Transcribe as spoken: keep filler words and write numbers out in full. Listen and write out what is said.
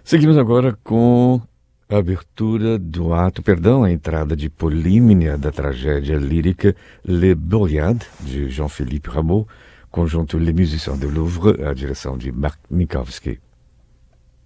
Seguimos agora com a abertura do ato, perdão, a entrada de Polímnia da tragédia lírica Les Bourriades, de Jean-Philippe Rameau, conjunto Les Musiciens du Louvre, a direção de Mark Minkowski.